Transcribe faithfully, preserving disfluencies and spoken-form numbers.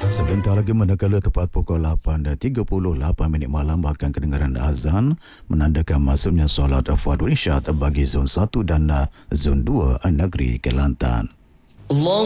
Sebentar lagi manakala tepat pukul lapan dan tiga puluh lapan minit malam bahkan kedengaran azan menandakan masuknya solat Fardhu Isyad bagi zon satu dan zon dua negeri Kelantan. Allah